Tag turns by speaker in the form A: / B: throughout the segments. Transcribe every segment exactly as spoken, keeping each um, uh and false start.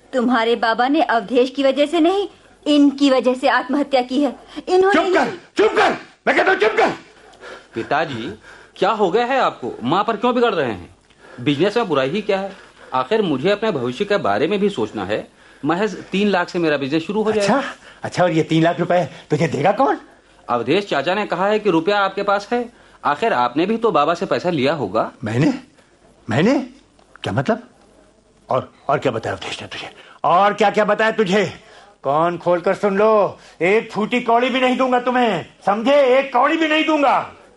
A: तुम्हारे बाबा ने अवधेश की वजह से नहीं, इनकी वजह से आत्महत्या की है। इन्होंने
B: चुप कर, चुप कर, मैं कहता हूँ चुप कर।
C: पिताजी, क्या हो गया है आपको? माँ पर क्यों बिगड़ रहे हैं? बिजनेस में बुराई ही क्या है? आखिर मुझे अपने भविष्य के बारे में भी सोचना है। महज तीन लाख से मेरा बिजनेस शुरू हो जाएगा।
B: अच्छा, अच्छा, और ये तीन लाख रुपए तुझे देगा कौन?
C: अवधेश चाचा ने कहा है कि रुपया आपके पास है। आखिर आपने भी तो बाबा से पैसा लिया होगा।
B: मैंने मैंने क्या मतलब? और और क्या बताया अवधेश ने तुझे? और क्या क्या बताया तुझे? कौन खोल कर सुन लो, एक फूटी कौड़ी भी नहीं दूंगा तुम्हें, समझे? एक कौड़ी भी नहीं दूंगा।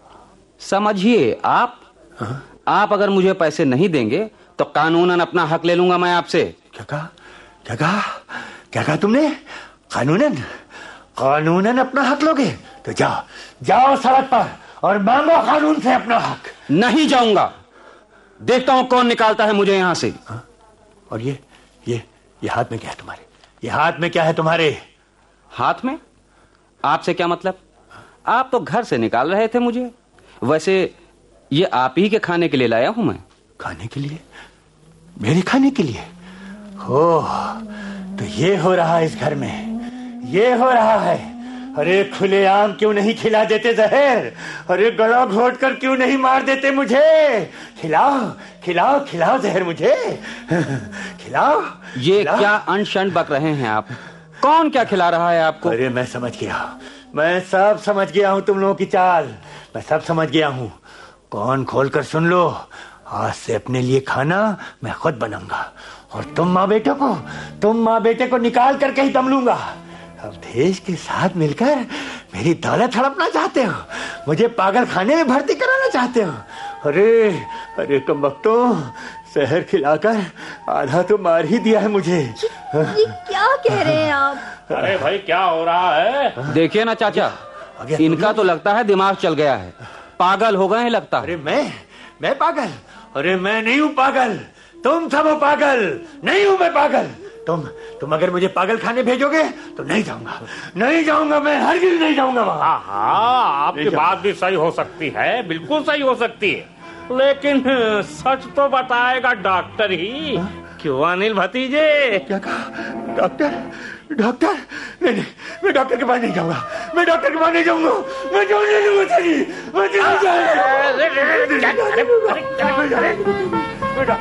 C: समझिए आप
B: हाँ?
C: आप अगर मुझे पैसे नहीं देंगे तो कानूनन अपना हक ले लूंगा मैं आपसे।
B: क्या कहा? क्या कहा? क्या कहा तुमने? कानूनन कानूनन अपना हक लोगे? तो जाओ जाओ सड़क पर और मांगो कानून से अपना हक।
C: नहीं जाऊंगा। देखता हूं कौन निकालता है मुझे यहां से।
B: हाँ? और ये ये ये हाथ में क्या है तुम्हारे? ये हाथ में क्या है तुम्हारे?
C: हाथ में? आपसे क्या मतलब? आप तो घर से निकाल रहे थे मुझे। वैसे ये आप ही के खाने के लिए लाया हूं मैं।
B: खाने के लिए? मेरे खाने के लिए? हो तो ये हो रहा है इस घर में, ये हो रहा है। अरे खुलेआम क्यों नहीं खिला देते जहर? अरे गला घोट कर क्यों नहीं मार देते मुझे? खिलाओ खिलाओ खिलाओ जहर मुझे, खिलाओ।
C: ये
B: खिलाओ।
C: क्या अनशन बक रहे हैं आप? कौन क्या खिला रहा है आपको?
B: अरे मैं समझ गया, मैं सब समझ गया हूं तुम लोगों की चाल, मैं सब समझ गया हूं। कौन खोल कर सुन लो, आज से अपने लिए खाना मैं खुद बनाऊंगा और तुम माँ बेटे को तुम माँ बेटे को निकाल कर कहीं दम लूंगा। अवधेश के साथ मिलकर मेरी दौलत हड़पना चाहते हो, मुझे पागल खाने में भर्ती कराना चाहते हो। अरे अरे कमबख्तों, जहर खिलाकर आधा तो मार ही दिया है मुझे।
A: ये क्या कह रहे हैं आप?
D: अरे भाई क्या हो रहा है?
C: देखिए ना चाचा, इनका तो लगता है दिमाग चल गया है, पागल हो गए हैं लगता है।
B: अरे मैं मैं पागल? अरे मैं नहीं हूँ पागल, तुम सब हो पागल। नहीं हूँ मैं पागल। तुम तुम अगर मुझे पागल खाने भेजोगे तो नहीं जाऊंगा, नहीं जाऊंगा, मैं हरगिज़ नहीं जाऊंगा वहां।
D: हाँ हाँ, आपकी बात भी सही हो सकती है, बिल्कुल सही हो सकती है, लेकिन सच तो बताएगा डॉक्टर ही। हा? क्यों अनिल भतीजे?
B: क्या कहा? डॉक्टर? डॉक्टर? नहीं नहीं, मैं डॉक्टर के पास नहीं जाऊंगा, मैं डॉक्टर के पास नहीं जाऊंगा, मैं जाने दूंगा तेरी, मैं जाने दूंगा।